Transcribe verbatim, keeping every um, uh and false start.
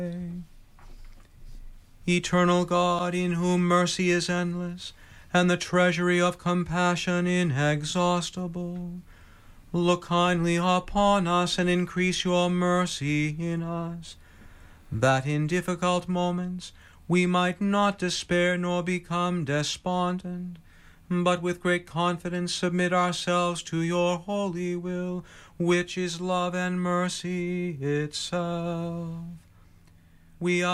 Eternal God, in whom mercy is endless, and the treasury of compassion inexhaustible, look kindly upon us and increase your mercy in us, that in difficult moments we might not despair nor become despondent, but with great confidence submit ourselves to your holy will, which is love and mercy itself. We